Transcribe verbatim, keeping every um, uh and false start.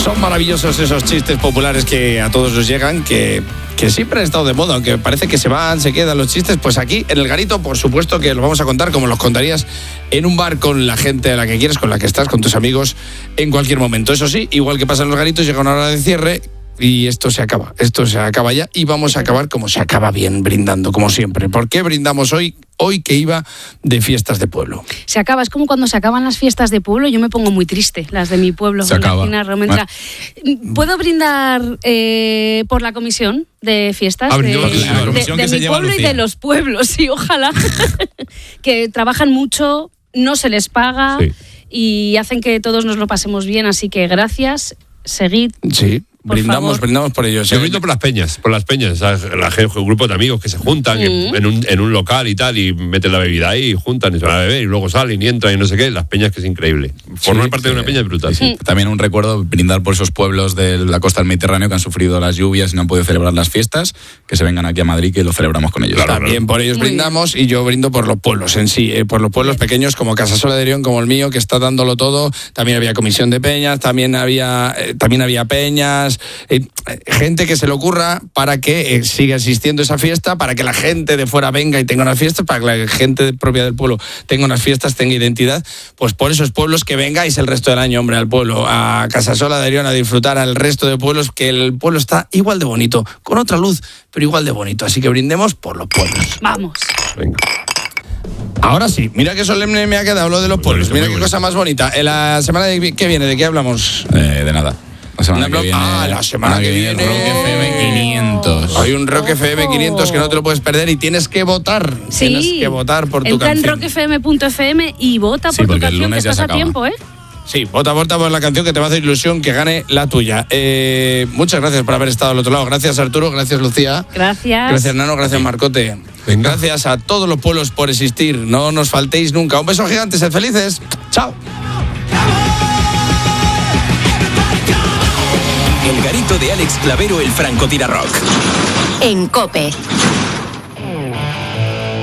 Son maravillosos esos chistes populares que a todos nos llegan, que, que siempre han estado de moda, aunque parece que se van, se quedan los chistes. Pues aquí, en El Garito, por supuesto que los vamos a contar como los contarías en un bar con la gente a la que quieres, con la que estás, con tus amigos, en cualquier momento. Eso sí, igual que pasa en Los Garitos, llega una hora de cierre y esto se acaba, esto se acaba ya y vamos a acabar como se acaba bien, brindando, como siempre. ¿Por qué brindamos hoy? Hoy que iba de fiestas de pueblo. Se acaba, es como cuando se acaban las fiestas de pueblo, yo me pongo muy triste, las de mi pueblo. Se acaba. Bueno. ¿Puedo brindar eh, por la comisión de fiestas Ah, de, brindemos, de, claro. de, de, de mi pueblo y de los pueblos? Sí, ojalá. Que trabajan mucho, no se les paga Sí. y hacen que todos nos lo pasemos bien, así que gracias, seguid. Sí. Por Brindamos, favor. brindamos por ellos. Yo brindo por las peñas, por las peñas, ¿sabes? La, gente- un grupo de amigos que se juntan en, Mm. en un, en un local y tal, y meten la bebida ahí, y juntan y se van a beber, y luego salen y entran y no sé qué. Las peñas, que es increíble. Formar Sí, parte de sí. una peña es brutal. Sí. También un recuerdo, brindar por esos pueblos de la costa del Mediterráneo que han sufrido las lluvias y no han podido celebrar las fiestas, que se vengan aquí a Madrid, que lo celebramos con ellos. Claro. También por ellos Muy brindamos y yo brindo por los pueblos en sí, eh, por los pueblos pequeños como Casasola de Orión, como el mío, que está dándolo todo. También había comisión de peñas, también había eh, también había peñas, eh, gente que se le ocurra para que eh, siga existiendo esa fiesta, para que la gente de fuera venga y tenga unas fiestas, para que la gente propia del pueblo tenga unas fiestas, tenga identidad. Pues por esos pueblos que vengáis el resto del año, hombre, al pueblo, a Casasola de Orión, a disfrutar al resto de pueblos, que el pueblo está igual de bonito, con otra luz, pero igual de bonito. Así que brindemos por los pueblos. Vamos. Venga. Ahora sí, mira qué solemne me ha quedado lo de los pueblos. Bonito, Mira muy qué bonito. cosa más bonita. En la semana de- que viene, ¿de qué hablamos? Eh, de nada. La semana Una que viene, blo- ah, la semana que viene. Rock F M quinientos. Hay un Rock F M quinientos que no te lo puedes perder y tienes que votar. Sí. Tienes que votar por tu Entra en canción. rock f m punto f m y vota Sí, por tu porque el canción, que lunes ya estás se a acaba. tiempo, ¿eh? Sí, vota, vota por la canción que te va a hacer ilusión que gane la tuya. Eh, muchas gracias por haber estado al otro lado. Gracias, Arturo. Gracias, Lucía. Gracias. Gracias, Nano. Gracias, Marcote. Venga. Gracias a todos los pueblos por existir. No nos faltéis nunca. Un beso gigante. Sed felices. Chao. El Garito de Alex Clavero, el francotirador. En COPE.